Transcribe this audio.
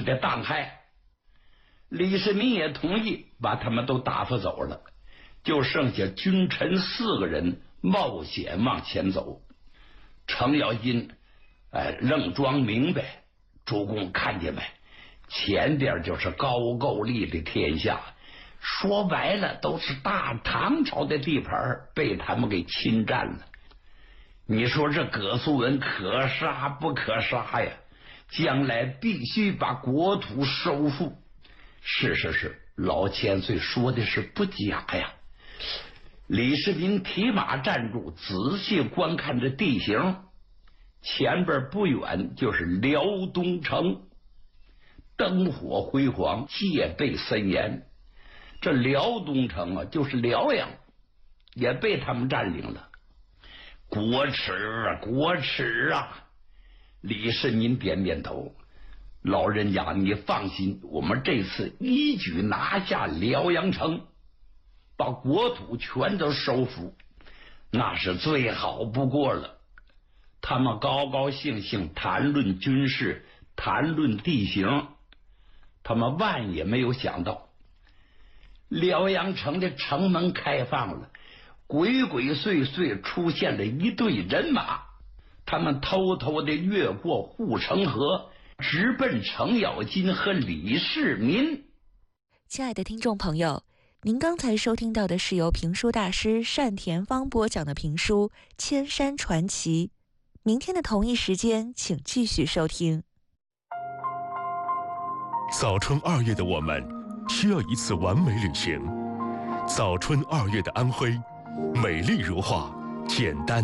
的党害。李世民也同意把他们都打发走了，就剩下君臣4个人冒险往前走。程咬金愣装明白，主公看见没？前边就是高句丽的天下，说白了都是大唐朝的地盘，被他们给侵占了。你说这葛素文可杀不可杀呀？将来必须把国土收复。是，老千岁说的是不假呀。李世民提马站住，仔细观看着地形，前边不远就是辽东城，灯火辉煌，戒备森严。这辽东城啊，就是辽阳，也被他们占领了。国耻啊，国耻啊！李世民点点头，老人家你放心，我们这次一举拿下辽阳城，把国土全都收复，那是最好不过了。他们高高兴兴谈论军事，谈论地形，他们万也没有想到，辽阳城的城门开放了，鬼鬼祟祟出现了一队人马，他们偷偷的越过护城河，直奔程咬金和李世民。 亲爱的听众朋友，您刚才收听到的是由评书大师单田芳播讲的评书《千山传奇》。明天的同一时间，请继续收听。 早春2月的我们需要一次完美旅行。早春2月的安徽，美丽如画，简单